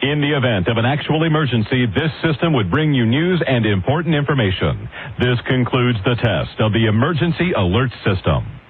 In the event of an actual emergency, this system would bring you news and important information. This concludes the test of the Emergency Alert System.